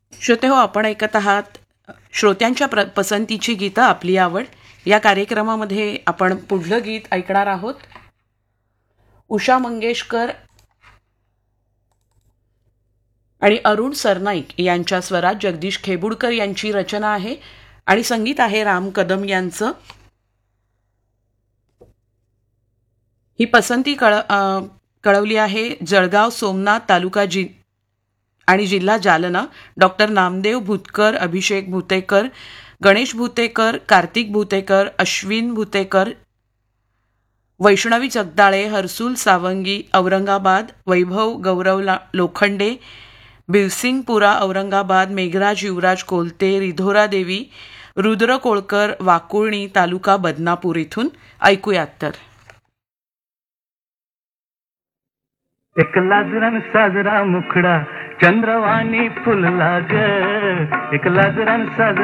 श्रोते हो, आपण ऐकत आहात श्रोत्यांच्या पसंतीची गीतं आपली आवड. या कार्यक्रमामध्ये आपण पुढलं गीत ऐकणार आहोत. उषा मंगेशकर आणि अरुण सरनाईक यांच्या स्वरात जगदीश खेबुडकर यांची रचना आहे आणि संगीत आहे राम कदम यांचं. ही पसंती कळवली आहे जळगाव सोमनाथ तालुका आणि जिल्हा जालना. डॉक्टर नामदेव भूतकर, अभिषेक भूतेकर, गणेश भूतेकर, कार्तिक भूतेकर, अश्विन भूतेकर, वैष्णवी जगदाळे, हर्सुल सावंगी औरंगाबाद, वैभव गौरव लोखंडे बिलसिंगपुरा औरंगाबाद, मेघराज युवराज कोलते, रिधोरा देवी, रुद्र कोळकर वाकुळणी तालुका बदनापूर इथून. ऐकूयात तर. एक लाजरान साजरा मुखडा चंद्रवाणी फुलला ग, एक लाजरान साजरा